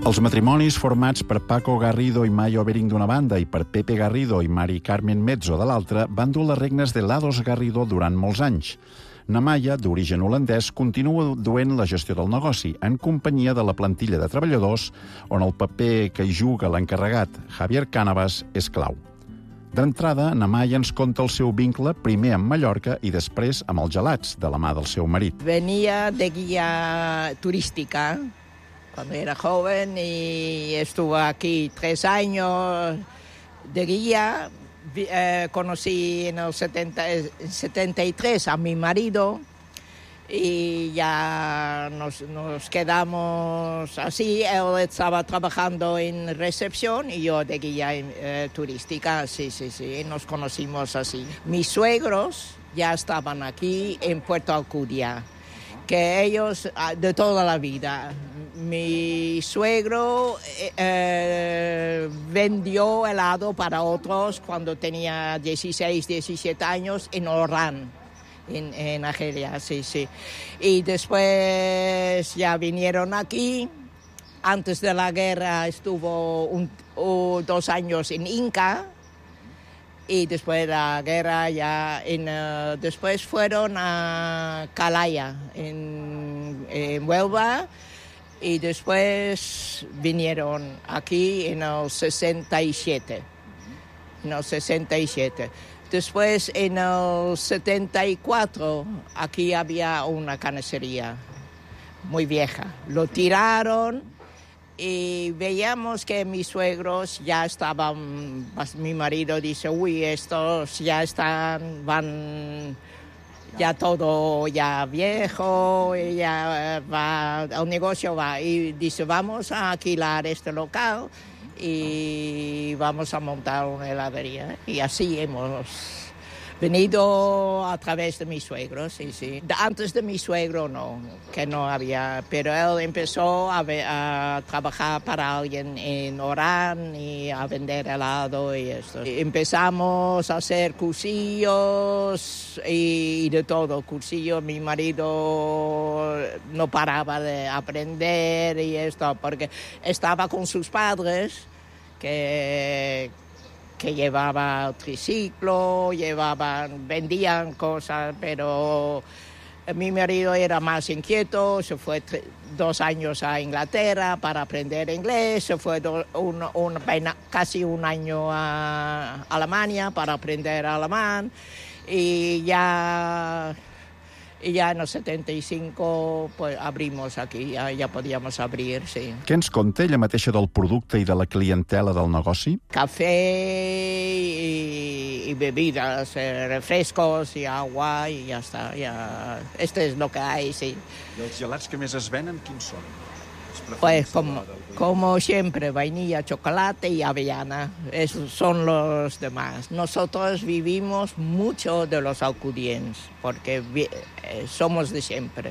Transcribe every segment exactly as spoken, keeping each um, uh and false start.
Els matrimonis formats per Paco Garrido i Mayo Bering d'una banda i per Pepe Garrido i Mari Carmen Mezzo de l'altra van dur les regnes de Lados Garrido durant molts anys. Namaya, d'origen holandès, continua duent la gestió del negoci en companyia de la plantilla de treballadors on el paper que hi juga l'encarregat, Javier Cánovas, és clau. D'entrada, Namaya ens conta el seu vincle primer amb Mallorca i després amb els gelats, de la mà del seu marit. Venia de guia turística cuando era joven y estuve aquí tres años de guía. Eh, conocí en el setenta y tres a mi marido y ya nos, nos quedamos así. Él estaba trabajando en recepción y yo de guía eh, turística, sí, sí, sí, nos conocimos así. Mis suegros ya estaban aquí en Puerto Alcudia, que ellos de toda la vida. Mi suegro eh, vendió helado para otros cuando tenía dieciséis, diecisiete años en Orán, en, en Argelia, sí, sí. Y después ya vinieron aquí. Antes de la guerra estuvo un, uh, dos años en Inca. Y después de la guerra ya en, uh, después fueron a Calaya, en, en Huelva, y después vinieron aquí en el sesenta y siete. En el sesenta y siete. Después en el setenta y cuatro aquí había una carnicería muy vieja. Lo tiraron. Y veíamos que mis suegros ya estaban, mi marido dice, uy, estos ya están, van, ya todo ya viejo, y ya va, el negocio va. Y dice, vamos a alquilar este local y vamos a montar una heladería. Y así hemos venido a través de mis suegros, sí, sí. Antes de mi suegro no, que no había, pero él empezó a, ve, a trabajar para alguien en Orán y a vender helado y esto. Empezamos a hacer cursillos y de todo, cursillos. Mi marido no paraba de aprender y esto, porque estaba con sus padres que... que llevaba triciclo, llevaban, vendían cosas, pero mi marido era más inquieto, se fue tre- dos años a Inglaterra para aprender inglés, se fue do, un, un, casi un año a Alemania para aprender alemán, y ya... I ja en el setenta i cinc pues, abrimos aquí, ja, ja podíamos abrir, sí. Què ens conta ella mateixa del producte i de la clientela del negoci? Café y, y bebidas, eh, refrescos y agua y ya está. Ya. Esto es lo que hay, sí. I els gelats que més es venen, quins són? Pues como, como siempre, vainilla, chocolate y avellana. Esos son los demás. Nosotros vivimos mucho de los alcudienses, porque eh, somos de siempre.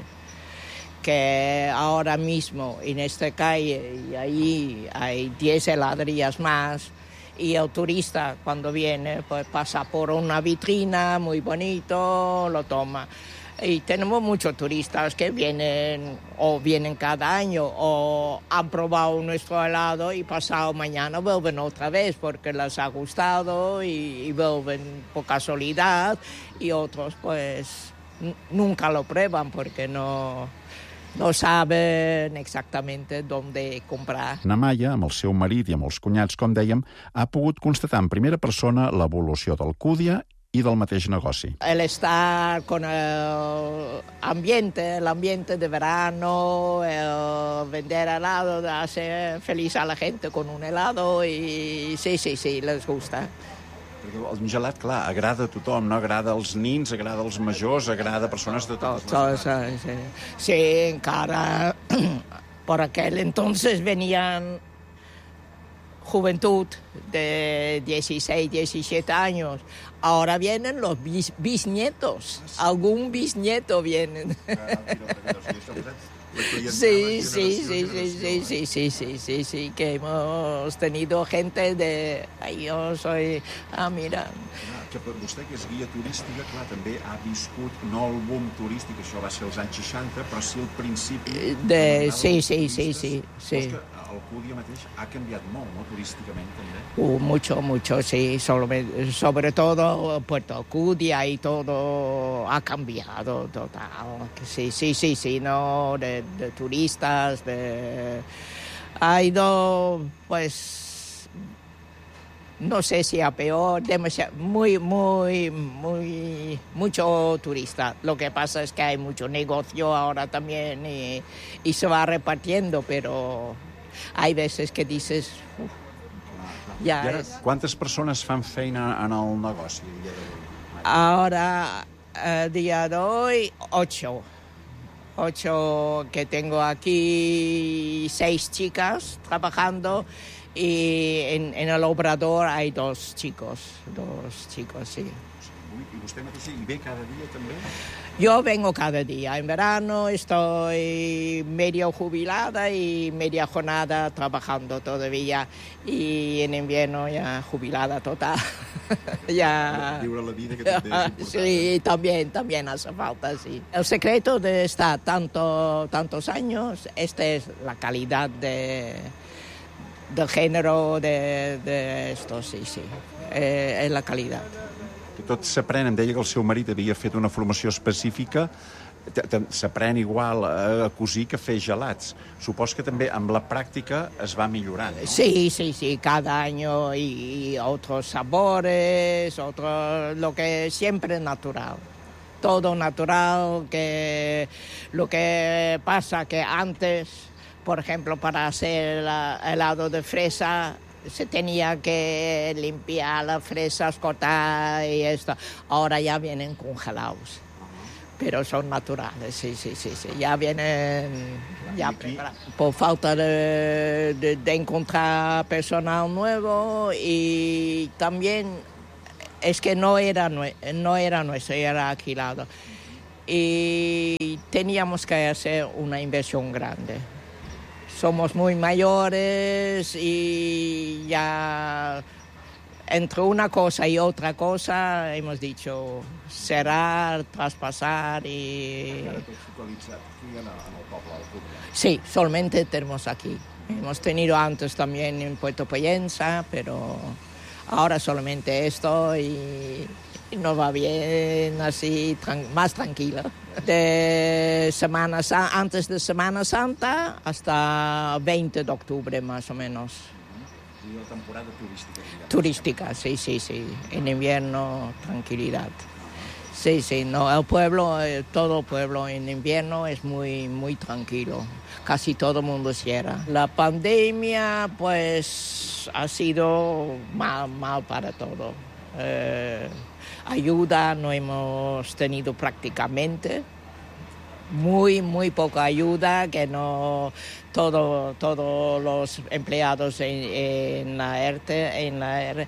Que ahora mismo en esta calle y ahí hay diez heladerías más, y el turista cuando viene pues pasa por una vitrina muy bonito, lo toma. Y tenemos muchos turistas que vienen o vienen cada año o han probado nuestro helado y pasado mañana vuelven otra vez porque les ha gustado y, y vuelven por casualidad, y otros pues n- nunca lo prueban porque no, no saben exactamente dónde comprar. Namaya, amb el seu marit i amb els cunyats, com dèiem, ha pogut constatar en primera persona l'evolució d'Alcúdia y del mateix negoci. El estar con el ambiente, el ambiente de verano, el vender helado, hacer feliz a la gente con un helado y sí, sí, sí, les gusta. Perquè el gelat, clar, agrada a tothom, no? Agrada als nins, agrada als majors, agrada a persones de totes Todo, les todo, edats. sí, sí. Sí, encara por aquel entonces venían juventud de dieciséis, diecisiete años. Ahora vienen los bis, bisnietos. Algún bisnieto vienen. Sí, sí, sí, sí, sí, sí, sí, sí, sí, sí, que hemos tenido gente de... Ay, yo soy... Ah, mira... Que vostè, que és guia turística, clar, també ha viscut, no el boom turístic, això va ser als anys seixanta, però sí el principi... De... Sí, sí, sí, sí, sí. Alcúdia mateix ha canviat molt, no?, turísticament, també. Uh, mucho, mucho, sí. Sobre, sobre todo Puerto Alcudia y todo ha cambiado total. Sí, sí, sí, sí, no, de, de turistas, de... Ha ido, pues, no sé si a peor, demasiado, muy, muy, muy, mucho turista. Lo que pasa es que hay mucho negocio ahora también y, y se va repartiendo, pero hay veces que dices... Uf, ja I ara, és... quantes persones fan feina en el negoci a dia d'avui? Ahora, a día de hoy, ocho. Ocho que tengo aquí, seis chicas trabajando y en, en el obrador hay dos chicos, dos chicos, sí. I vostè mateixa hi ve cada dia, també? Yo vengo cada día. En verano estoy medio jubilada y media jornada trabajando todavía. Y en invierno ya jubilada total. ya... Viure la vida que també és important. Sí, también, también hace falta, sí. El secreto de estar tanto, tantos años, esta es la calidad de, del género de, de esto, sí, sí. Eh, es la calidad. Que tot s'aprèn, em deia que el seu marit havia fet una formació específica, s'aprèn igual a cosir que a fer gelats. Supos que també amb la pràctica es va millorant, no? Sí, sí, sí, cada año y, y otros sabores, otro, lo que siempre natural. Todo natural, que lo que pasa que antes, por ejemplo, para hacer helado de fresa, se tenía que limpiar las fresas, cortar y esto. Ahora ya vienen congelados, pero son naturales, sí, sí, sí, sí. Ya vienen ya preparados. Por falta de, de, de encontrar personal nuevo y también es que no era, no era nuestro, era alquilado. Y teníamos que hacer una inversión grande. Somos muy mayores y ya entre una cosa y otra cosa hemos dicho cerrar, traspasar y... Sí, solamente tenemos aquí. Hemos tenido antes también en Puerto Pollensa, pero ahora solamente esto y, y nos va bien así, tran- más tranquilo. De Semana Sa- antes de Semana Santa hasta veinte de octubre más o menos. Y la temporada turística. Digamos. Turística, sí, sí, sí. En invierno, tranquilidad. Sí, sí, no, el pueblo, eh, todo el pueblo en invierno es muy, muy tranquilo. Casi todo el mundo cierra. La pandemia, pues, ha sido mal, mal para todo. Eh, ayuda no hemos tenido prácticamente. Muy, muy poca ayuda, que no todo, todos los empleados en, en la ERTE, en la ERTE,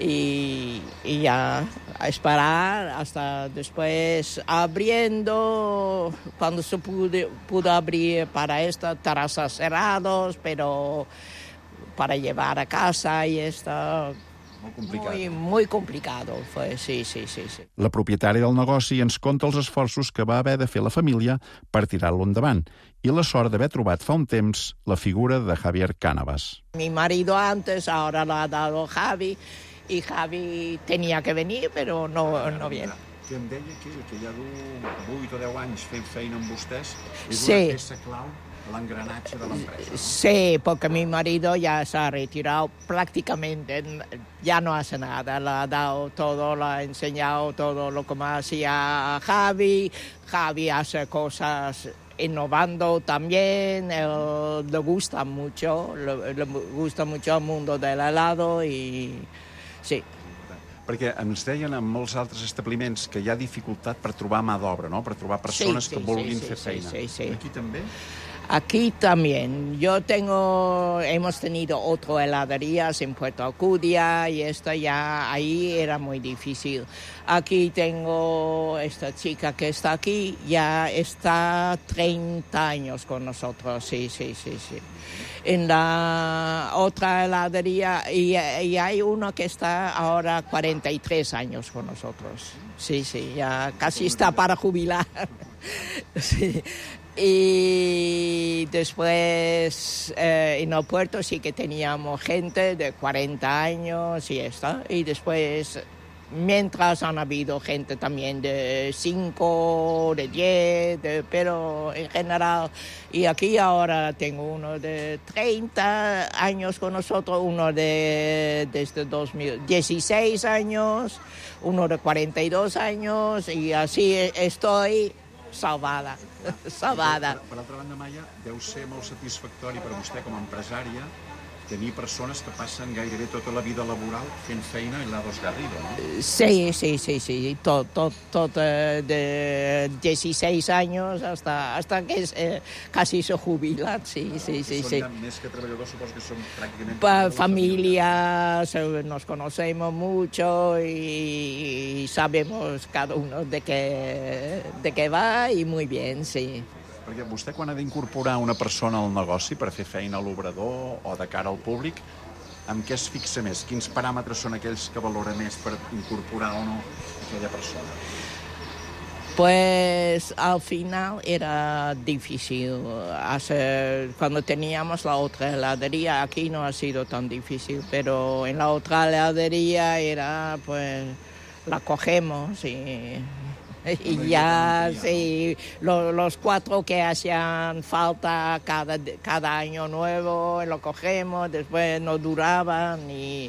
y, y ya a esperar hasta después abriendo, cuando se pudo, pudo abrir para esto, terrazas cerrados, pero para llevar a casa y esto... Molt complicat. Muy, muy complicado fue, sí, sí, sí, sí. La propietària del negoci ens conta els esforços que va haver de fer la família per tirar-lo endavant i la sort d'haver trobat fa un temps la figura de Javier Cánovas. Mi marido antes, ahora lo ha dado Javi, y Javi tenía que venir, pero no, no viene. Que em deia que, que ja du vuit o deu anys fent feina amb vostès. És Sí. una peça clau a l'engranatge de l'empresa. No? Sí, porque mi marido ya se ha retirado prácticamente, ya no hace nada, le ha dado todo, le ha enseñado todo lo que más hacía Javi. Javi hace cosas innovando también, él le gusta mucho, le, le gusta mucho el mundo del helado y sí. Perquè ens deien en molts altres establiments que hi ha dificultat per trobar mà d'obra, no? Per trobar persones Sí, sí, que vulguin sí, fer sí, feina. sí, sí. Aquí també? Aquí también. Yo tengo, hemos tenido otra heladerías en Puerto Alcudia y esto ya ahí era muy difícil. Aquí tengo esta chica que está aquí, ya está treinta años con nosotros, sí, sí, sí, sí. En la otra heladería, y, y hay uno que está ahora cuarenta y tres años con nosotros. Sí, sí, ya casi está para jubilar. Sí. Y después eh, en el puerto sí que teníamos gente de cuarenta años y esto. Y después, mientras han habido gente también de cinco, de diez, de, pero en general. Y aquí ahora tengo uno de treinta años con nosotros, uno de desde dos mil dieciséis años, uno de cuarenta y dos años, y así estoy salvada, salvada. Per, per altra banda, Maia, deu ser molt satisfactori per a vostè com a empresària tenir persones que passen gairebé tota la vida laboral fent feina en Lados Garrido, ¿no? Sí, sí, sí, sí, tot, tot, tot eh, de dieciséis años hasta, hasta que eh, casi se jubilan, sí, sí, sí. Són sí. ja més que treballadors, suposo que són pràcticament... Pa, familias, eh, nos conocemos mucho y, y sabemos cada uno de qué, de qué va y muy bien, sí. Perquè vostè, quan ha d'incorporar una persona al negoci per fer feina a l'obrador o de cara al públic, amb què es fixa més? Quins paràmetres són aquells que valora més per incorporar o no aquella persona? Pues al final era difícil. Hace, cuando teníamos la otra heladería, aquí no ha sido tan difícil, pero en la otra heladería era, pues, la cogemos y... Y ya, sí, lo, los cuatro que hacían falta cada, cada año nuevo, lo cogemos, después no duraban y,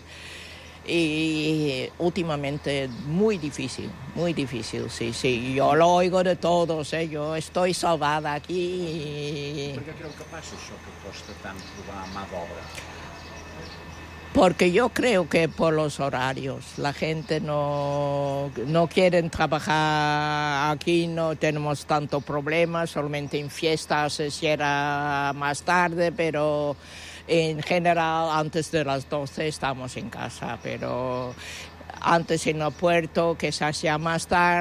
y últimamente muy difícil, muy difícil, sí, sí. Yo lo oigo de todos, ¿eh? Yo estoy salvada aquí. Y... Per què creu que passa això, que costa tant trobar mà d'obra? Porque yo creo que por los horarios, la gente no, no quiere trabajar aquí, no tenemos tanto problema, solamente en fiestas se cierra más tarde, pero en general antes de las doce estamos en casa, pero antes en el puerto que se hacía más tarde.